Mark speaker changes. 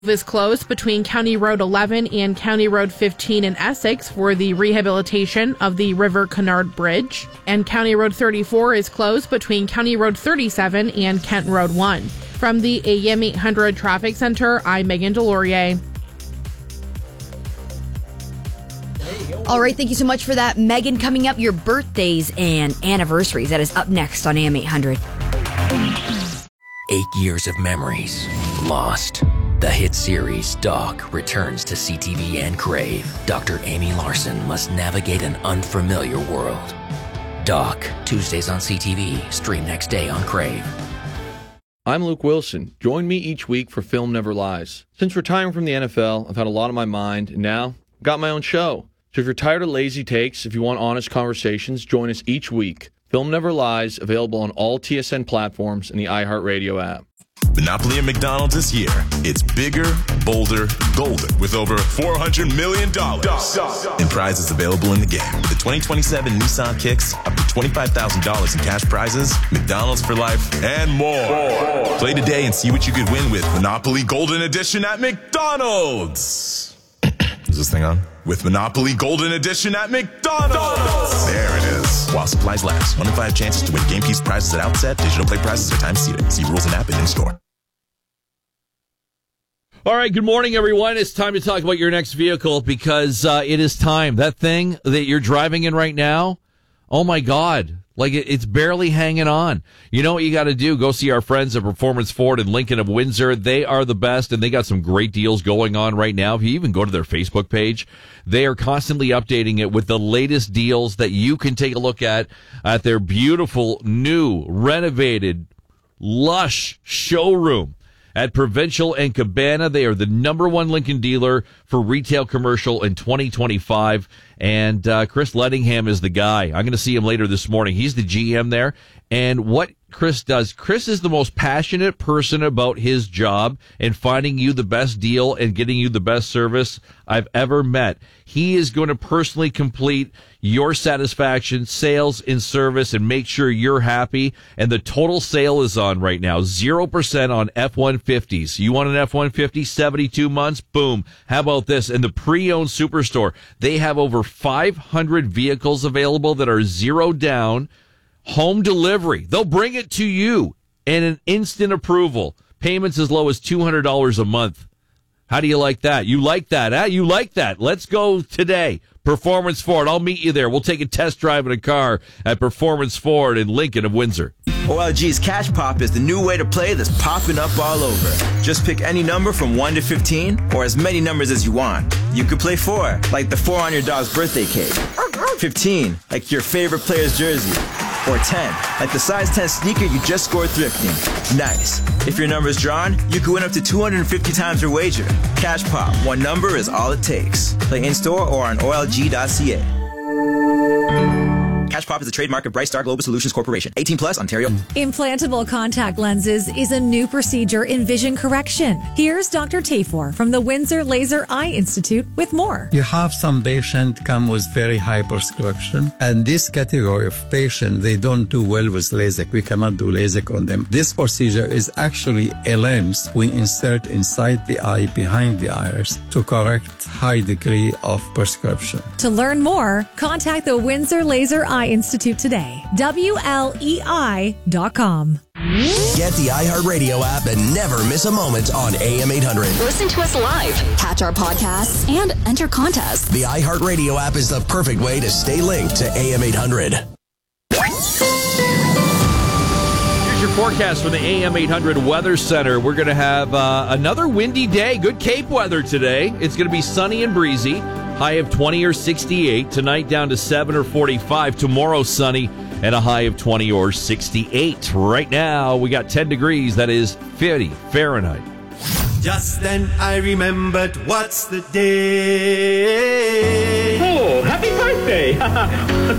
Speaker 1: is closed between County Road 11 and County Road 15 in Essex for the rehabilitation of the River Canard Bridge. And County Road 34 is closed between County Road 37 and Kent Road 1. From the AM 800 Traffic Center, I'm Megan Delorier.
Speaker 2: All right, thank you so much for that, Megan. Coming up, your birthdays and anniversaries. That is up next on AM 800.
Speaker 3: 8 years of memories lost. The hit series Doc returns to CTV and Crave. Dr. Amy Larson must navigate an unfamiliar world. Doc, Tuesdays on CTV, stream next day on Crave.
Speaker 4: I'm Luke Wilson. Join me each week for Film Never Lies. Since retiring from the NFL, I've had a lot on my mind, and now I've got my own show. So if you're tired of lazy takes, if you want honest conversations, join us each week. Film Never Lies, available on all TSN platforms and the iHeartRadio app.
Speaker 5: Monopoly at McDonald's this year. It's bigger, bolder, golden with over $400 million in prizes available in the game. With the 2027 Nissan Kicks, up to $25,000 in cash prizes, McDonald's for life, and more. Play today and see what you could win with Monopoly Golden Edition at McDonald's. Is this thing on? With Monopoly Golden Edition at McDonald's. There it is. While supplies last. 1 in 5 chances to win game piece prizes at outset. Digital play prizes are time seated. See rules and app and in-store.
Speaker 6: All right, good morning, everyone. It's time to talk about your next vehicle because it is time. That thing that you're driving in right now, oh, my God. Like, it's barely hanging on. You know what you got to do? Go see our friends at Performance Ford in Lincoln of Windsor. They are the best, and they got some great deals going on right now. If you even go to their Facebook page, they are constantly updating it with the latest deals that you can take a look at their beautiful, new, renovated, lush showroom. At Provincial and Cabana, they are the #1 Lincoln dealer for retail commercial in 2025. And Chris Lettingham is the guy. I'm going to see him later this morning. He's the GM there. And what Chris does, Chris is the most passionate person about his job and finding you the best deal and getting you the best service I've ever met. He is going to personally complete your satisfaction, sales, and service and make sure you're happy. And the total sale is on right now. 0% on F-150s. You want an F-150, 72 months? Boom. How about this? In the pre-owned superstore, they have over 500 vehicles available that are zero down. Home delivery. They'll bring it to you and an instant approval. Payments as low as $200 a month. How do you like that? You like that, huh? You like that. Let's go today. Performance Ford. I'll meet you there. We'll take a test drive in a car at Performance Ford in Lincoln of Windsor.
Speaker 7: OLG's Cash Pop is the new way to play that's popping up all over. Just pick any number from 1 to 15 or as many numbers as you want. You could play 4, like the 4 on your dog's birthday cake. 15, like your favorite player's jersey. Or 10, like the size 10 sneaker you just scored thrifting. Nice. If your number's drawn, you could win up to 250 times your wager. Cash Pop, one number is all it takes. Play in-store or on OLG.ca. Cash Pop is a trademark of Bright Star Global Solutions Corporation. 18 plus, Ontario.
Speaker 8: Implantable contact lenses is a new procedure in vision correction. Here's Dr. Tafor from the Windsor Laser Eye Institute with more.
Speaker 9: You have some patient come with very high prescription, and this category of patient, they don't do well with LASIK. We cannot do LASIK on them. This procedure is actually a lens we insert inside the eye, behind the iris, to correct high degree of prescription.
Speaker 8: To learn more, contact the Windsor Laser Eye Institute today. WLEI.com.
Speaker 10: Get the iHeartRadio app and never miss a moment on AM 800.
Speaker 11: Listen to us live, catch our podcasts, and enter contests.
Speaker 10: The iHeartRadio app is the perfect way to stay linked to AM 800.
Speaker 6: Here's your forecast from the AM 800 Weather Center. We're going to have another windy day. Good Cape weather today. It's going to be sunny and breezy. High of 20 or 68. Tonight down to 7 or 45. Tomorrow sunny and a high of 20 or 68. Right now we got 10 degrees. That is 50 Fahrenheit.
Speaker 12: Just then I remembered what's the day.
Speaker 13: Oh, happy birthday!